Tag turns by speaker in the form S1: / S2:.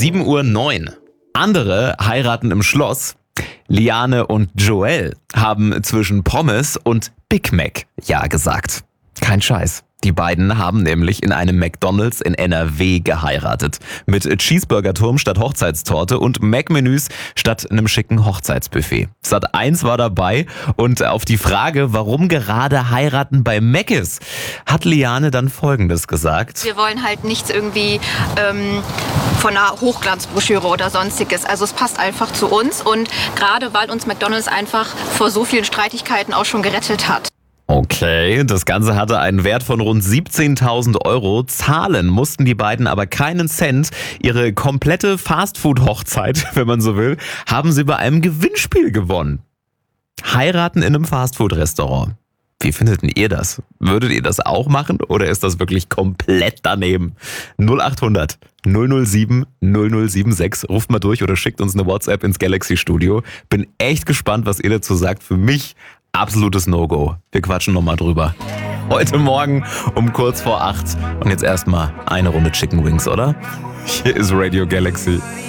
S1: 7:09 Uhr. Andere heiraten im Schloss. Liane und Joel haben zwischen Pommes und Big Mac Ja gesagt. Kein Scheiß. Die beiden haben nämlich in einem McDonald's in NRW geheiratet. Mit Cheeseburger-Turm statt Hochzeitstorte und Mac-Menüs statt einem schicken Hochzeitsbuffet. Sat.1 war dabei und auf die Frage, warum gerade heiraten bei Mc's, hat Liane dann Folgendes gesagt.
S2: Wir wollen halt nichts irgendwie von einer Hochglanzbroschüre oder sonstiges. Also es passt einfach zu uns und gerade weil uns McDonald's einfach vor so vielen Streitigkeiten auch schon gerettet hat.
S1: Okay, das Ganze hatte einen Wert von rund 17.000 Euro. Zahlen mussten die beiden aber keinen Cent. Ihre komplette Fastfood-Hochzeit, wenn man so will, haben sie bei einem Gewinnspiel gewonnen. Heiraten in einem Fastfood-Restaurant. Wie findet denn ihr das? Würdet ihr das auch machen oder ist das wirklich komplett daneben? 0800 007 0076. Ruft mal durch oder schickt uns eine WhatsApp ins Galaxy Studio. Bin echt gespannt, was ihr dazu sagt. Für mich absolutes No-Go. Wir quatschen nochmal drüber. Heute Morgen um kurz vor 8. Und jetzt erstmal eine Runde Chicken Wings, oder? Hier ist Radio Galaxy.